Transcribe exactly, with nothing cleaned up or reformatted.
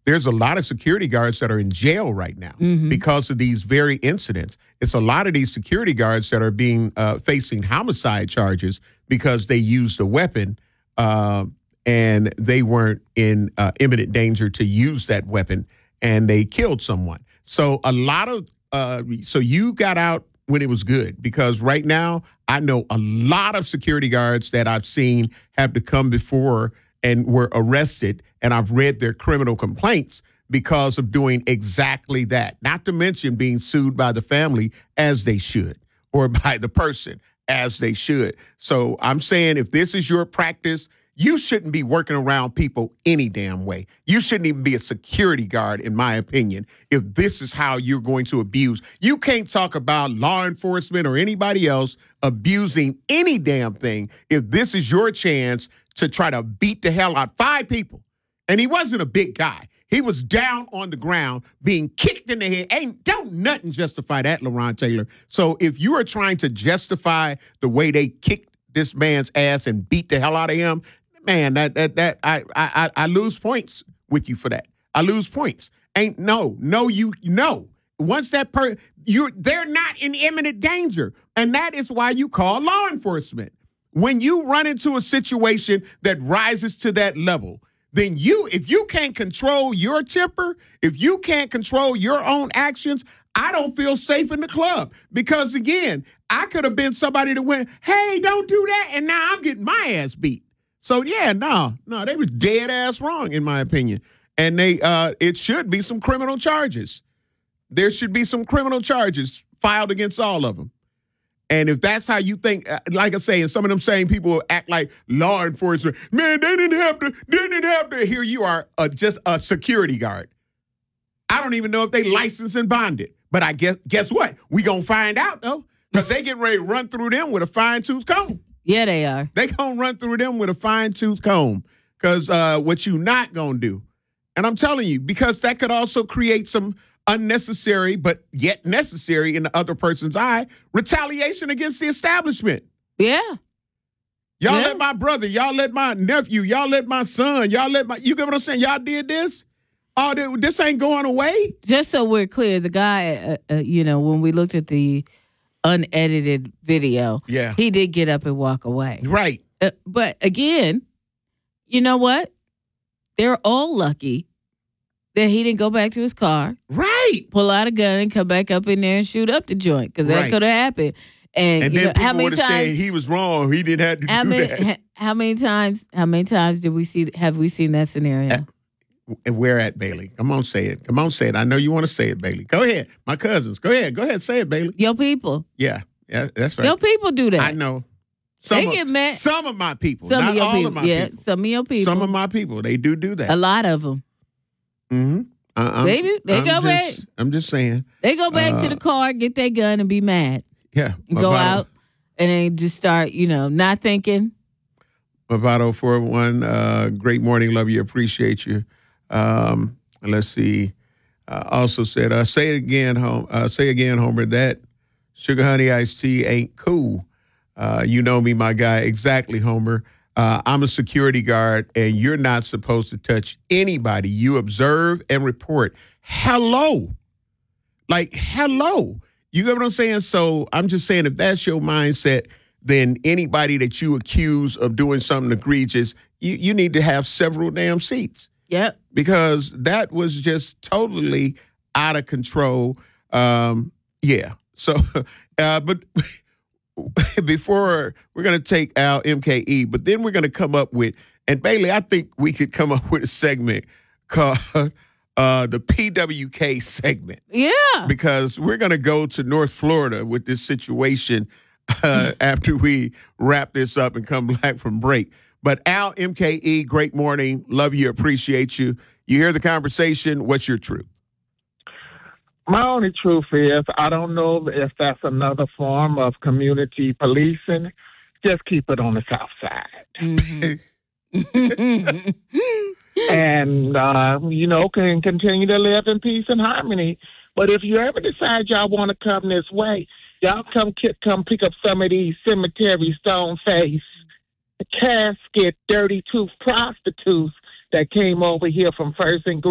there's a lot of security guards that are in jail right now Mm-hmm. because of these very incidents. It's a lot of these security guards that are being uh, facing homicide charges because they used a weapon uh, and they weren't in uh, imminent danger to use that weapon, and they killed someone. So a lot of uh, so you got out when it was good, because right now I know a lot of security guards that I've seen have to come before and were arrested, and I've read their criminal complaints because of doing exactly that. Not to mention being sued by the family, as they should, or by the person, as they should. So I'm saying, if this is your practice, you shouldn't be working around people any damn way. You shouldn't even be a security guard, in my opinion, if this is how you're going to abuse. You can't talk about law enforcement or anybody else abusing any damn thing if this is your chance to try to beat the hell out of five people. And he wasn't a big guy. He was down on the ground being kicked in the head. Ain't don't nothing justify that, LaRon Taylor. So if you are trying to justify the way they kicked this man's ass and beat the hell out of him, man, that that that I I I lose points with you for that. I lose points. Ain't no, no, you no. Once that per you they're not in imminent danger. And that is why you call law enforcement. When you run into a situation that rises to that level, then you, if you can't control your temper, if you can't control your own actions, I don't feel safe in the club. Because again, I could have been somebody that went, hey, don't do that, and now I'm getting my ass beat. So yeah, no, no, they was dead ass wrong, in my opinion. And they uh it should be some criminal charges. There should be some criminal charges filed against all of them. And if that's how you think, like I say, and some of them same people act like law enforcement, man, they didn't have to, they didn't have to. Here you are, uh, just a security guard. I don't even know if they licensed and bonded. But I guess, guess what? We gonna find out, though, because they getting ready to run through them with a fine-tooth comb. Yeah, they are. They gonna run through them with a fine-tooth comb, because uh, what you not gonna do, and I'm telling you, because that could also create some unnecessary, but yet necessary in the other person's eye, retaliation against the establishment. Yeah. Y'all yeah. let my brother, y'all let my nephew, y'all let my son, y'all let my, you get what I'm saying? Y'all did this? Oh, this ain't going away? Just so we're clear, the guy, uh, uh, you know, when we looked at the unedited video, yeah, he did get up and walk away. Right. Uh, but again, you know what? They're all lucky that he didn't go back to his car, right? Pull out a gun and come back up in there and shoot up the joint, because that right. could have happened. And, and you then know, people how many would have times said he was wrong. He didn't have to how do many, that. Ha, how many times? How many times did we see? Have we seen that scenario? At, and where at, Bailey? Come on, say it. Come on, say it. I know you want to say it, Bailey. Go ahead, my cousins. Go ahead. Go ahead, say it, Bailey. Your people. Yeah, yeah, that's right. Your people do that. I know. Some they of, get mad. Some of my people, some not of your all people. of my yeah, people. Some of your people. Some of my people, they do do that. A lot of them. Mm-hmm. Uh, they do. They I'm go just, back. I'm just saying. They go back uh, to the car, get their gun, and be mad. Yeah. And go out and then just start, you know, not thinking. Bravado four one, uh, great morning, love you, appreciate you. Um, let's see. Uh, also said, uh, say it again, home. Uh, say again, Homer, that sugar honey iced tea ain't cool. Uh, you know me, my guy. Exactly, Homer. Uh, I'm a security guard, and you're not supposed to touch anybody. You observe and report. Hello. Like, hello. You get what I'm saying? So I'm just saying, if that's your mindset, then anybody that you accuse of doing something egregious, you, you need to have several damn seats. Yep. Because that was just totally out of control. Um, yeah. So, uh, but... before we're going to take out M K E, but then we're going to come up with, and Bailey, I think we could come up with a segment called uh, the P W K segment. Yeah. Because we're going to go to North Florida with this situation uh, after we wrap this up and come back from break. But Al, M K E, great morning. Love you. Appreciate you. You hear the conversation. What's your truth? My only truth is I don't know if that's another form of community policing. Just keep it on the south side. Mm-hmm. and, uh, you know, can continue to live in peace and harmony. But if you ever decide y'all want to come this way, y'all come come pick up some of these cemetery stone face, casket, dirty tooth prostitutes that came over here from First and